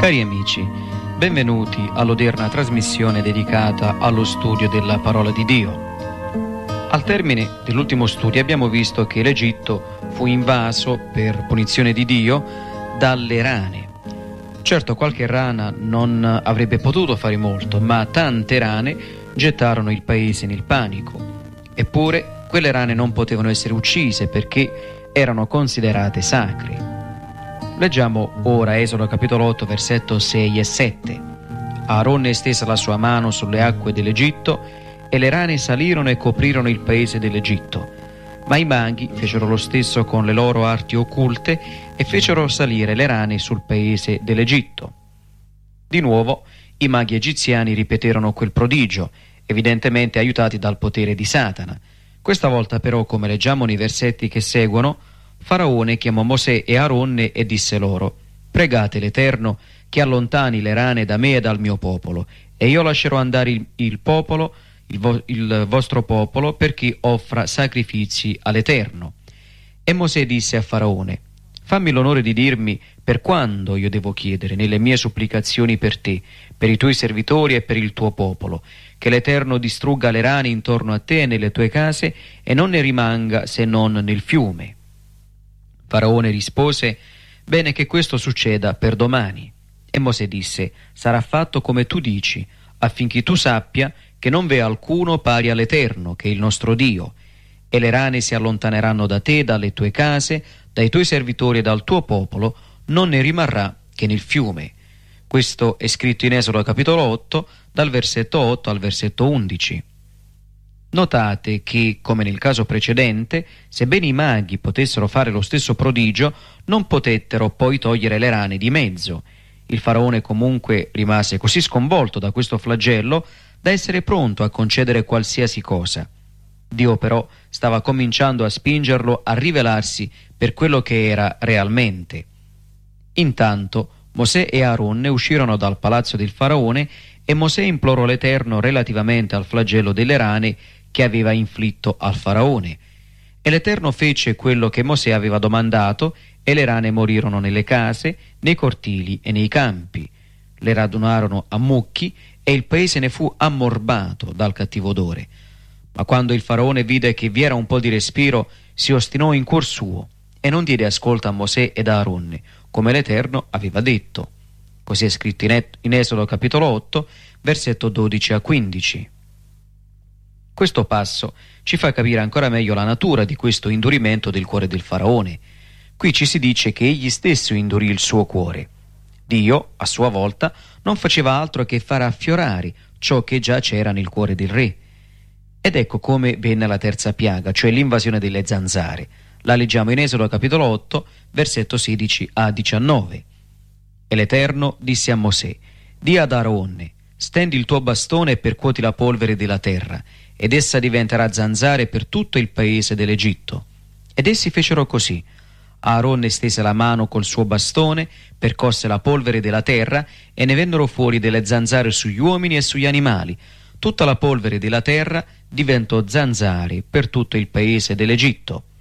Cari amici, benvenuti all'odierna trasmissione dedicata allo studio della parola di Dio. Al termine dell'ultimo studio abbiamo visto che l'Egitto fu invaso per punizione di Dio dalle rane. Certo, qualche rana non avrebbe potuto fare molto, ma tante rane gettarono il paese nel panico. Eppure quelle rane non potevano essere uccise perché erano considerate sacre. Leggiamo ora Esodo capitolo 8, versetto 6 e 7. Aaronne stese la sua mano sulle acque dell'Egitto e le rane salirono e coprirono il paese dell'Egitto. Ma i maghi fecero lo stesso con le loro arti occulte e fecero salire le rane sul paese dell'Egitto. Di nuovo i maghi egiziani ripeterono quel prodigio, evidentemente aiutati dal potere di Satana. Questa volta però, come leggiamo nei versetti che seguono, Faraone chiamò Mosè e Aaronne e disse loro: «Pregate l'Eterno che allontani le rane da me e dal mio popolo, e io lascerò andare il vostro popolo perché offra sacrifici all'Eterno». E Mosè disse a Faraone: «Fammi l'onore di dirmi per quando io devo chiedere nelle mie supplicazioni per te, per i tuoi servitori e per il tuo popolo, che l'Eterno distrugga le rane intorno a te e nelle tue case e non ne rimanga se non nel fiume». Faraone rispose: «Bene che questo succeda per domani». E Mosè disse: «Sarà fatto come tu dici, affinché tu sappia che non v'è alcuno pari all'Eterno, che è il nostro Dio. E le rane si allontaneranno da te, dalle tue case, dai tuoi servitori e dal tuo popolo, non ne rimarrà che nel fiume». Questo è scritto in Esodo capitolo 8, dal versetto 8 al versetto 11. Notate che, come nel caso precedente, sebbene i maghi potessero fare lo stesso prodigio, non potettero poi togliere le rane di mezzo. Il faraone comunque rimase così sconvolto da questo flagello da essere pronto a concedere qualsiasi cosa. Dio però stava cominciando a spingerlo a rivelarsi per quello che era realmente. Intanto Mosè e Aaronne uscirono dal palazzo del faraone e Mosè implorò l'Eterno relativamente al flagello delle rane che aveva inflitto al faraone. E l'Eterno fece quello che Mosè aveva domandato, e le rane morirono nelle case, nei cortili e nei campi. Le radunarono a mucchi e il paese ne fu ammorbato dal cattivo odore. Ma quando il faraone vide che vi era un po' di respiro, si ostinò in cuor suo e non diede ascolto a Mosè ed a Aaronne, come l'Eterno aveva detto. Così è scritto in Esodo capitolo 8, versetto 12 a 15. Questo passo ci fa capire ancora meglio la natura di questo indurimento del cuore del faraone. Qui ci si dice che egli stesso indurì il suo cuore. Dio, a sua volta, non faceva altro che far affiorare ciò che già c'era nel cuore del re. Ed ecco come venne la terza piaga, cioè l'invasione delle zanzare. La leggiamo in Esodo capitolo 8, versetto 16 a 19. E l'Eterno disse a Mosè: «Di ad Aaronne: stendi il tuo bastone e percuoti la polvere della terra, ed essa diventerà zanzare per tutto il paese dell'Egitto». Ed essi fecero così. Aaronne stese la mano col suo bastone, percosse la polvere della terra, e ne vennero fuori delle zanzare sugli uomini e sugli animali. Tutta la polvere della terra diventò zanzare per tutto il paese dell'Egitto.